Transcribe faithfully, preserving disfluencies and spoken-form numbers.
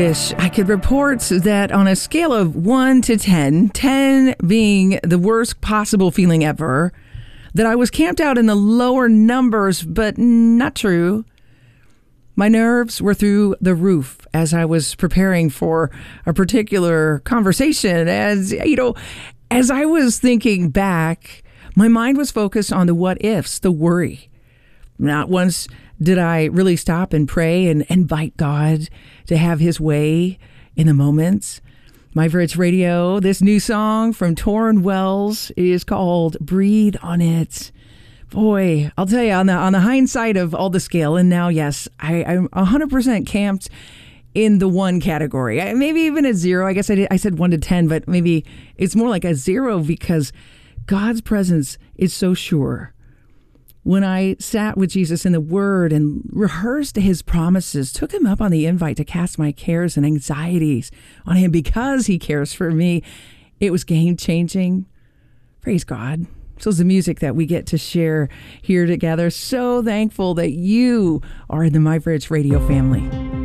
Wish I could report that on a scale of one to ten, ten being the worst possible feeling ever, that I was camped out in the lower numbers, but not true. My nerves were through the roof as I was preparing for a particular conversation. As you know, as I was thinking back, my mind was focused on the what ifs, the worry. Not once did I really stop and pray and invite God to have his way in the moments. My Rich Radio, this new song from Tauren Wells is called Breathe on It. Boy, I'll tell you, on the on the hindsight of all the scale, and now, yes, I, I'm one hundred percent camped in the one category. I, maybe even a zero. I guess I, did, I said one to ten, but maybe it's more like a zero because God's presence is so sure. When I sat with Jesus in the Word and rehearsed his promises, took him up on the invite to cast my cares and anxieties on him because he cares for me, it was game-changing. Praise God. So is the music that we get to share here together. So thankful that you are in the My Bridge Radio family.